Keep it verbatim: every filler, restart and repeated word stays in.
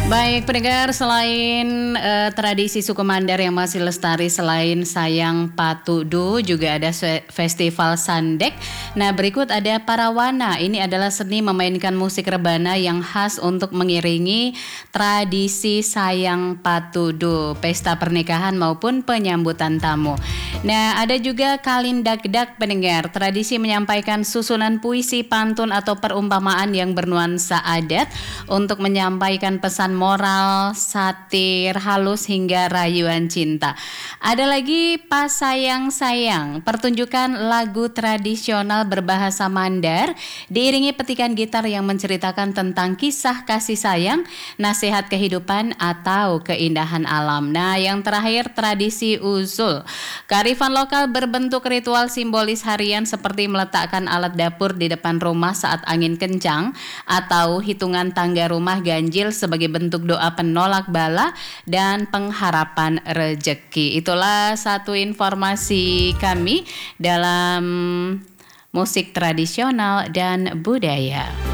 Baik pendengar, selain uh, tradisi suku Mandar yang masih lestari selain Sayang Patudu, juga ada festival Sandek. Nah berikut ada Parawana. Ini adalah seni memainkan musik rebana yang khas untuk mengiringi tradisi Sayang Patudu, pesta pernikahan maupun penyambutan tamu. Nah ada juga Kalindakdak pendengar, tradisi menyampaikan susunan puisi, pantun atau perumpamaan yang bernuansa adat untuk menyampaikan pesan moral, satir, halus hingga rayuan cinta. Ada lagi Pasayang Sayang, pertunjukan lagu tradisional berbahasa Mandar diiringi petikan gitar yang menceritakan tentang kisah kasih sayang, nasihat kehidupan atau keindahan alam. Nah, yang terakhir tradisi usul. Kearifan lokal berbentuk ritual simbolis harian seperti meletakkan alat dapur di depan rumah saat angin kencang atau hitungan tangga rumah ganjil sebagai bentuk untuk doa penolak bala dan pengharapan rejeki. Itulah satu informasi kami dalam musik tradisional dan budaya.